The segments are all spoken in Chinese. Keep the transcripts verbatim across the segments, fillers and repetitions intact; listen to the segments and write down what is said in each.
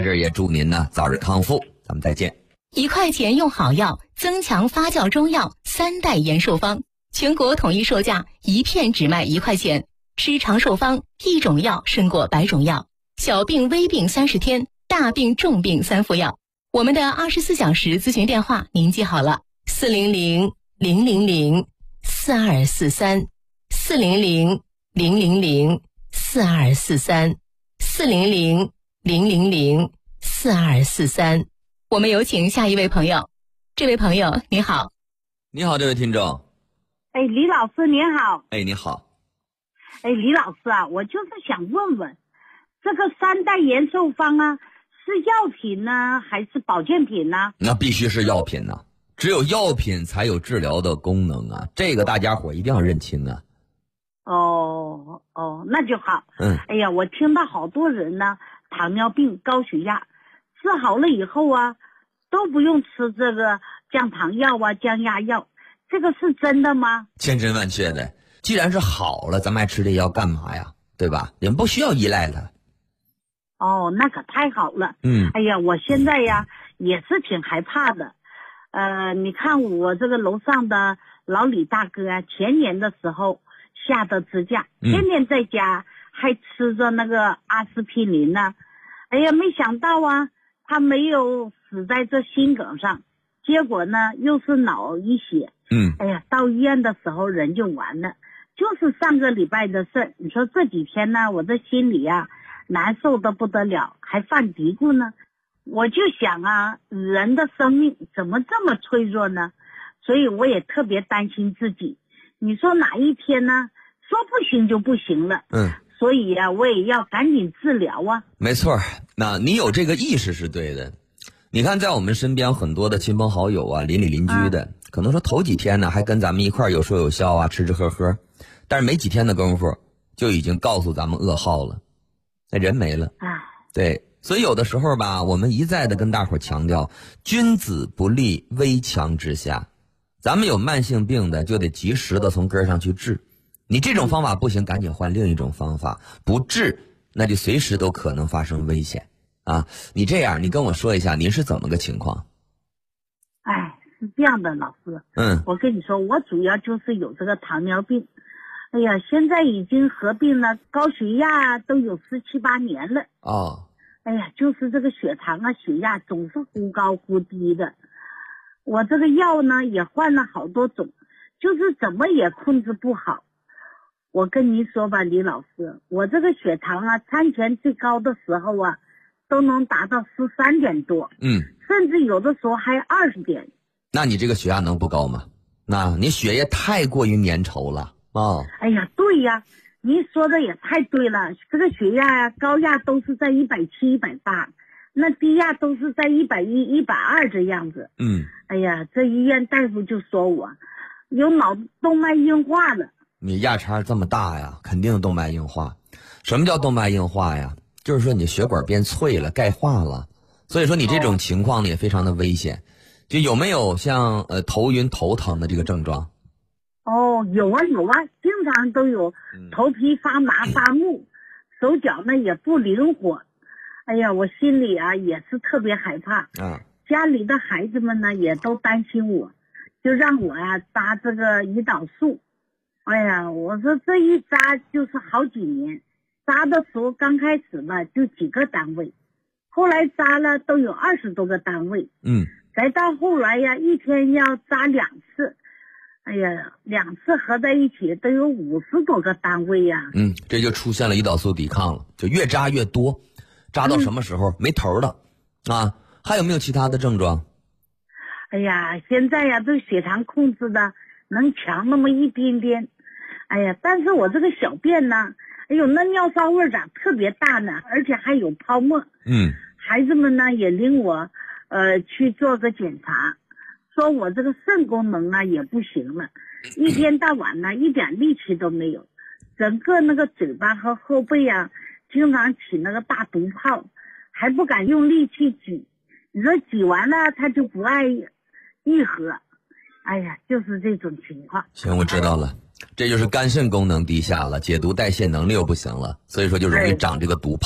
这儿也祝您呢早日康复，咱们再见。 一块钱用好药，增强发酵中药三代延寿方，全国统一售价，一片只卖一块钱。吃长寿方，一种药胜过百种药。小病微病三十天，大病重病三副药。我们的二十四小时咨询电话您记好了：四零零零零零四二四三，四零零零零零四二四三，四零零零零零四二四三。我们有请下一位朋友。这位朋友你好。 你好，这位听众。 哎，李老师您好。 哎，你好。 哎，李老师啊，我就是想问问，这个三代延寿方啊，是药品呢，还是保健品呢？ 那必须是药品呢，只有药品才有治疗的功能啊，这个大家伙一定要认清啊。 哦哦，那就好。 嗯。 哎呀，我听到好多人呢，糖尿病、高血压治好了以后啊，都不用吃这个降糖药啊、降压药，这个是真的吗？ 千真万确的。既然是好了，咱们还吃这药干嘛呀？对吧？你们不需要依赖了。 哦，那可太好了。 嗯。 哎呀，我现在呀也是挺害怕的。呃，你看我这个楼上的老李大哥啊，前年的时候下的支架，天天在家还吃着那个阿司匹林呢。哎呀，没想到啊，他没有死在这心梗上，结果呢又是脑溢血。 嗯。 哎呀，到医院的时候人就完了。就是上个礼拜的事，你说这几天呢，我这心里啊难受的不得了，还犯嘀咕呢。我就想啊，人的生命怎么这么脆弱呢？所以我也特别担心自己。你说哪一天呢，说不行就不行了。 嗯。 所以啊，我也要赶紧治疗啊。 没错，那你有这个意识是对的。你看，在我们身边很多的亲朋好友啊，邻里邻居的，啊、可能说头几天呢还跟咱们一块儿有说有笑啊，吃吃喝喝。但是没几天的功夫，就已经告诉咱们噩耗了，那人没了。对，所以有的时候吧，我们一再的跟大伙儿强调，君子不立危墙之下。咱们有慢性病的，就得及时的从根上去治。你这种方法不行，赶紧换另一种方法。不治，那就随时都可能发生危险啊！你这样，你跟我说一下，您是怎么个情况？ 哎，是这样的，老师。 嗯。 我跟你说，我主要就是有这个糖尿病。哎呀，现在已经合并了高血压，都有十七八年了。 哦。 哎呀，就是这个血糖啊、血压总是忽高忽低的。我这个药呢也换了好多种，就是怎么也控制不好。我跟您说吧，李老师，我这个血糖啊，餐前最高的时候啊，都能达到十三点多。 嗯。 甚至有的时候还二十点。 那你这个血压能不高吗？那你血液太过于粘稠了。哦， 哎呀，对呀，您说的也太对了。这个血压呀、啊，高压都是在一百七、一百八，那低压都是在一百一、一百二这样子。 嗯。 哎呀，这医院大夫就说我有脑动脉硬化了。 你压差这么大呀，肯定动脉硬化。什么叫动脉硬化呀？就是说你血管变脆了，钙化了。所以说你这种情况呢也非常的危险。就有没有像呃头晕头疼的这个症状？ 哦，有啊有啊，经常都有，头皮发麻发木，手脚呢也不灵活。哎呀，我心里啊也是特别害怕。 啊。 家里的孩子们呢也都担心我，就让我呀、啊、扎这个胰岛素。哎呀，我说这一扎就是好几年，扎的时候刚开始吧就几个单位，后来扎了都有二十多个单位。 嗯。 再到后来呀，一天要扎两次。哎呀，两次合在一起都有五十多个单位呀、啊。 嗯，这就出现了胰岛素抵抗了，就越扎越多，扎到什么时候、嗯、没头了啊？还有没有其他的症状？ 哎呀，现在呀，这血糖控制的能强那么一点点。哎呀，但是我这个小便呢，哎呦，那尿骚味咋特别大呢？而且还有泡沫。 嗯。 孩子们呢也领我呃去做个检查。说我这个肾功能啊也不行了，一天到晚呢一点力气都没有，整个那个嘴巴和后背啊经常起那个大毒泡，还不敢用力气挤，你说挤完了他就不爱愈合。哎呀，就是这种情况。 行，我知道了，这就是肝肾功能低下了，解毒代谢能力又不行了，所以说就容易长这个毒泡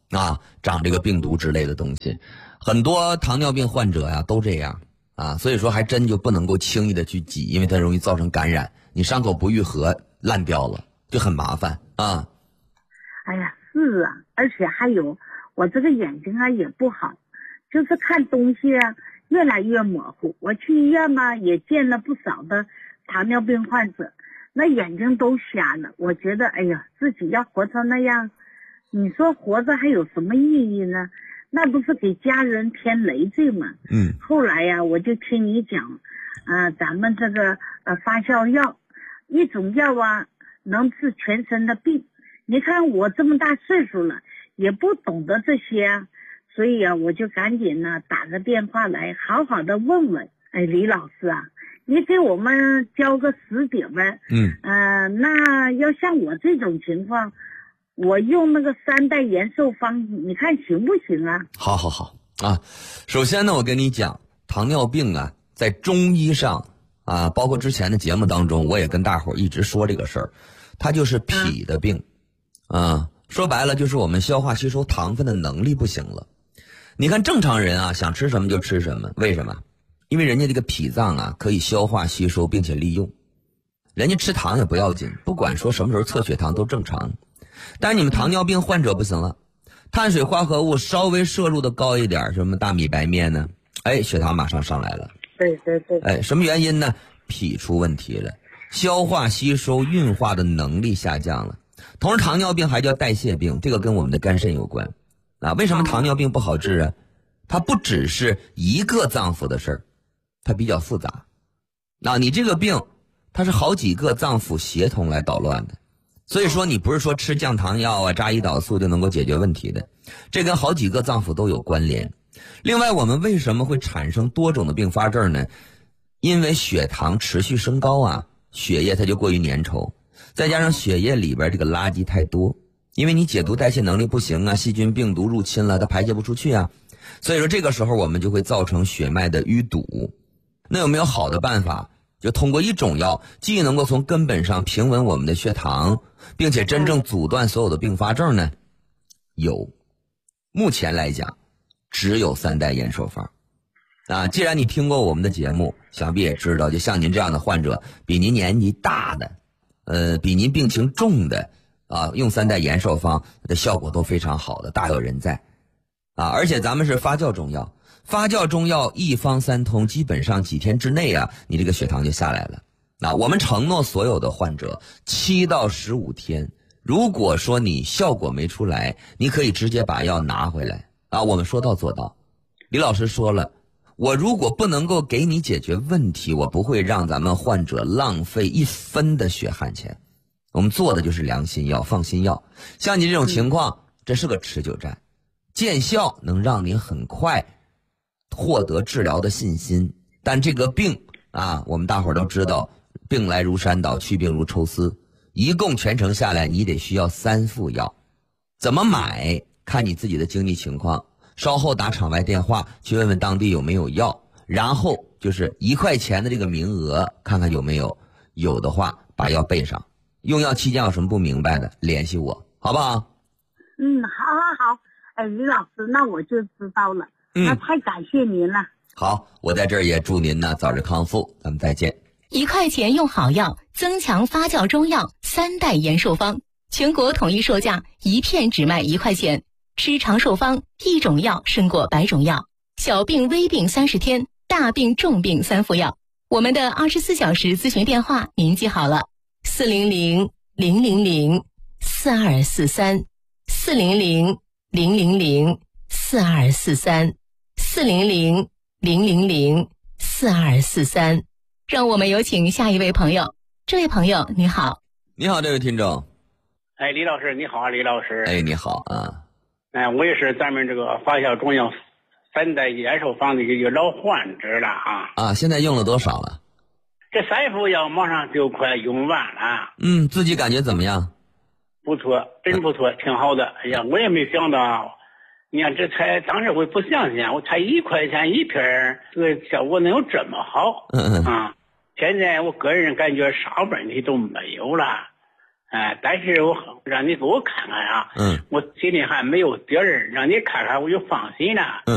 啊，长这个病毒之类的东西。很多糖尿病患者呀都这样啊，所以说还真就不能够轻易的去挤，因为它容易造成感染，你伤口不愈合烂掉了就很麻烦啊。 哎呀，是啊，而且还有我这个眼睛啊也不好，就是看东西啊越来越模糊。我去医院嘛也见了不少的糖尿病患者，那眼睛都瞎了。我觉得哎呀，自己要活成那样，你说活着还有什么意义呢？那不是给家人添累赘吗？ 嗯。 后来呀、啊，我就听你讲，呃，咱们这个呃发酵药，一种药啊能治全身的病。你看我这么大岁数了，也不懂得这些啊，所以啊，我就赶紧呢打个电话来，好好的问问。哎，李老师啊，你给我们教个实底呗。 嗯。 呃，那要像我这种情况，我用那个三代延寿方，你看行不行啊？ 好好好啊，首先呢，我跟你讲，糖尿病啊，在中医上啊，包括之前的节目当中，我也跟大伙儿一直说这个事儿，它就是脾的病。啊，说白了就是我们消化吸收糖分的能力不行了。你看正常人啊，想吃什么就吃什么，为什么？因为人家这个脾脏啊可以消化吸收并且利用，人家吃糖也不要紧，不管说什么时候测血糖都正常。但是你们糖尿病患者不行了，碳水化合物稍微摄入的高一点，什么大米白面呢，哎，血糖马上上来了。 对对对。 哎，什么原因呢？脾出问题了，消化吸收运化的能力下降了。同时糖尿病还叫代谢病，这个跟我们的肝肾有关啊。为什么糖尿病不好治啊？它不只是一个脏腑的事儿，它比较复杂啊。你这个病它是好几个脏腑协同来捣乱的，所以说你不是说吃降糖药啊扎胰岛素就能够解决问题的，这跟好几个脏腑都有关联。另外我们为什么会产生多种的并发症呢？因为血糖持续升高啊，血液它就过于粘稠，再加上血液里边这个垃圾太多，因为你解毒代谢能力不行啊，细菌病毒入侵了，它排泄不出去啊，所以说这个时候我们就会造成血脉的淤堵。那有没有好的办法？就通过一种药，既能够从根本上平稳我们的血糖，并且真正阻断所有的并发症呢？有，目前来讲只有三代延寿方啊。既然你听过我们的节目，想必也知道，就像您这样的患者，比您年纪大的呃，比您病情重的啊，用三代延寿方的效果都非常好的，大有人在啊。而且咱们是发酵中药，发酵中药一方三通，基本上几天之内啊，你这个血糖就下来了。那我们承诺所有的患者七到十五天，如果说你效果没出来，你可以直接把药拿回来啊，我们说到做到。李老师说了，我如果不能够给你解决问题，我不会让咱们患者浪费一分的血汗钱。我们做的就是良心药、放心药。像你这种情况，这是个持久战，见效能让您很快获得治疗的信心。但这个病啊，我们大伙儿都知道，病来如山倒，去病如抽丝。一共全程下来，你得需要三副药。怎么买？看你自己的经济情况。稍后打场外电话去问问当地有没有药，然后就是一块钱的这个名额，看看有没有，有的话把药备上。用药期间有什么不明白的，联系我，好不好？ 嗯，好好好。哎，李老师，那我就知道了。嗯，那太感谢您了。 好，我在这儿也祝您呢早日康复，咱们再见。 一块钱用好药，增强发酵中药三代延寿方，全国统一售价，一片只卖一块钱。吃长寿方，一种药胜过百种药。小病微病三十天，大病重病三副药。我们的二十四小时咨询电话您记好了：四零零零零零四二四三，四零零零零零四二四三，四零零零零零四二四三。让我们有请下一位朋友。这位朋友你好。 你好，这位听众。 哎，李老师你好啊，李老师。 哎，你好啊。 哎，我也是咱们这个发酵中药三代延寿方的一个老患者了啊。 啊，现在用了多少了？ 这三副药马上就快用完了。 嗯，自己感觉怎么样？ 不错，真不错，挺好的。哎呀，我也没想到，你看这才当时我不相信，我才一块钱一片，这个效果能有这么好。 嗯嗯啊，现在我个人感觉啥问题都没有了。 哎，但是我让你给我看看啊， 嗯， 我心里还没有底儿，让你看看我就放心了。 嗯。